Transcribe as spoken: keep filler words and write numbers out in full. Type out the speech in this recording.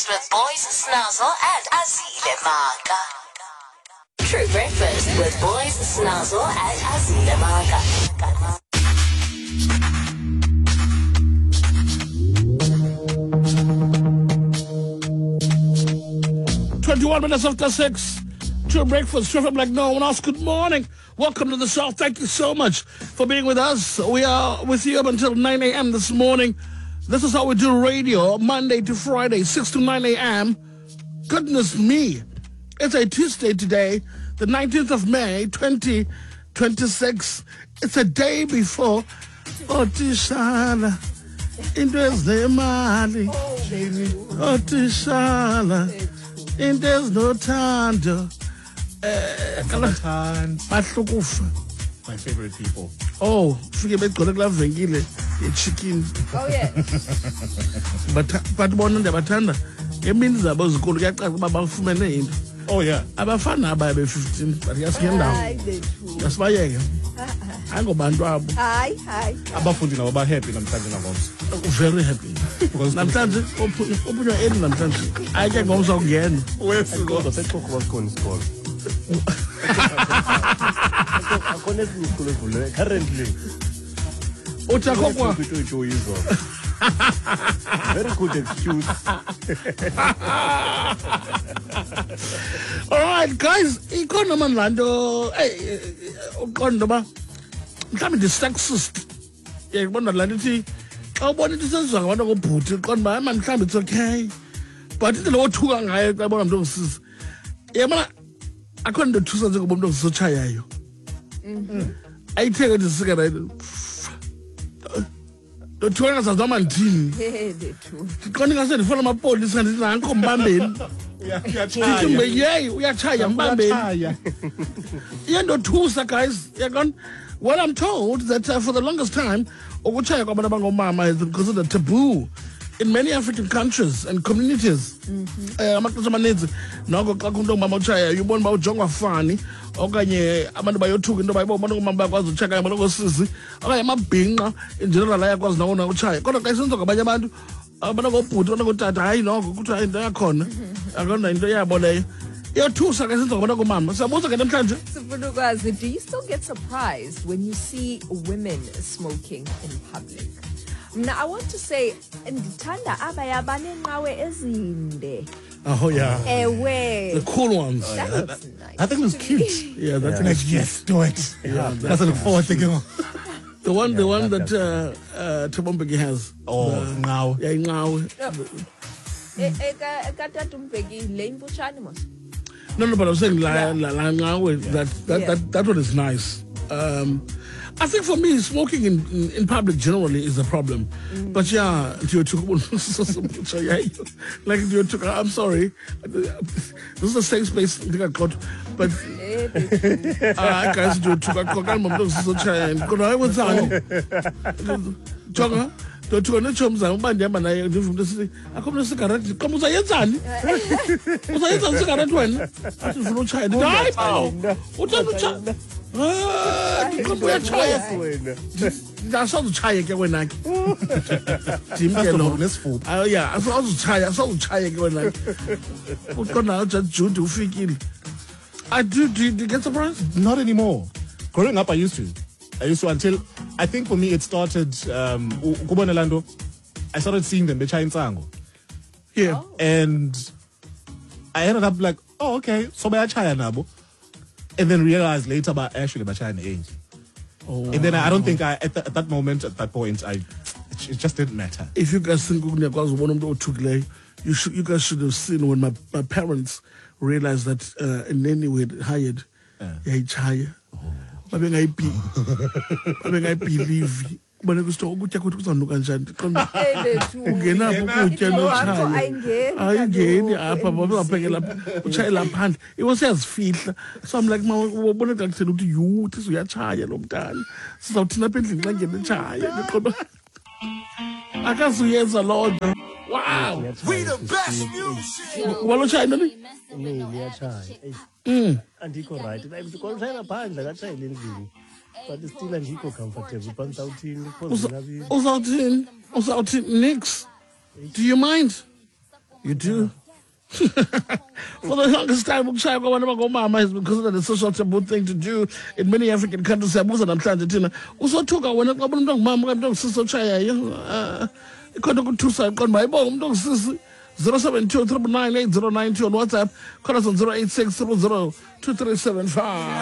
Breakfast with Boys Snazzle and Azile Maka. True Breakfast with Boys Snazzle and Azile Maka. twenty-one minutes after six. True Breakfast. True from like no one else. Good morning. Welcome to the show. Thank you so much for being with us. We are with you up until nine a.m. this morning. This is how we do radio, Monday to Friday, six to nine a.m. Goodness me. It's a Tuesday today, the nineteenth of May, twenty twenty-six. It's a day before Otishala. Indres de Mali. Otishala. Indres no Tando. My favorite people. Oh, forget about Golagla Vengile, chicken. Oh, yeah. But but one of the Batanda, it means that was good. Oh, yeah. I'm a fan now by fifteen, but he has came down. That's why I go Bandwab. Hi, hi. About food, you know, about happy, I'm talking about. Very happy. Because I'm telling open your head and I'm telling I can go so again. Where's the God? I talk about going to school. Currently, Otakokwa. Very good excuse. All right, guys. Ikono manlando. Hey, uqondo ba. Mhlawumbe the sexist. Yeah, ubona la lithi xa ubona into senziwa ngabantu ngobhuti uqonda ba man mhlawumbe it's okay. But into lo thuka ngayo xa ubona umuntu ongisiza. Yabona akho nto thusa njengoba umuntu ongisochayayo. Mhm. Ayitheke nje cigarette. Lo thuka ngazazi noma ndini. Hey, the truth. Qonda ngase ndifuna amapolisa ndithi nanko mbambeni. Uyachaya. Ndithi yey uyachaya mbambeni. Yendo thusa guys. Yabona well, I'm told that uh, for the longest time, ukuchaya kwabantu abangomama has been considered taboo in many African countries and communities. Amaxesha amaninzi noko xa umuntu ongumama uchaya uyibona uba ujongwa fani okanye abantu bayothuka into bayibona umuntu ongumama bayakwazi uchaya abantu ngosisi okanye amabhinqa in general ayakwazi nawo na uchaya kodwa xa isenziwa ngabanye abantu abantu ngobhuti abantu ngotata hayi noko kuthiwa into yakhona akona into yabo leyo. Do you still get surprised when you see women smoking in public? Now, I want to say, ndithanda abaya banenqawe ezinde. Oh, yeah. Ewe. The cool ones. Oh, yeah. That looks nice. I think it was cute. Yeah, that's yeah. Like, yes, do it. Yeah, that's look forward to go. The one, the one that uh, uh, Tabombeki has. Oh, the, now. Yeah, now. No, no, but I was saying la, la, la, la, that, that, yeah. that, that one is nice. Um, I think for me, smoking in, in, in public generally is a problem. Mm. But yeah, like I'm sorry, this is a safe space I think I got. But I guys do took a I was on. Don't you know chums and band them and I do from the city? I come to cigarette. Come with a son. Was I a cigarette when? I just no child. Die. What does the child? Ah, come with a child. That's all the child again when I Jim Kellogg's food. Oh, yeah, I saw the child. I saw the child again when I what got now just June to figure. I do, do you get surprised? Not anymore. Growing up, I used to. I used to until, I think for me it started, um, I started seeing them, the China Sango. Yeah. Oh. And I ended up like, oh, okay, so by China nabo. And then realized later about actually by China age. Oh. And then I, I don't think I, at, the, at that moment, at that point, I, it, it just didn't matter. If you guys think you should, you guys should have seen when my, my parents realized that uh, in any way hired, yeah, higher. Babe ngayibi babe ngayibelieve bona kusto ukutya kwethu kuzanuka njani ungena ukutya nochaya ayingeni apha babapheke lapha uchaye laphandle iwo siyazifihla so I'm like mama ubona ngakuthela ukuthi you this uyachaya lo mntana sizawuthina apha endlini xa ngene chaya ngiqoba akazuyenza loo nto. Wow, we the best music. Walo chaya nani? Nee, liyachaya. Mm. Andikho right. Ndikonshayela phandle akachayela endlini. But still andikho comfortable. But uzawuthini? Uzawuthini? Uzawuthini? Nix. Do you mind? You do? For the longest time, ukushaya kwabantu abangomama has been considered a social taboo thing to do in many African countries. Siyabuza namhlanje thina usothuka wena xa ubona umuntu ongumama kanti ongusisi otshayayo. Ikhona ukuthusa iqondo mayibonge umuntu ongusisi. zero seven two three nine eight zero nine two on WhatsApp. Call us on zero eight six zero zero two three seven five.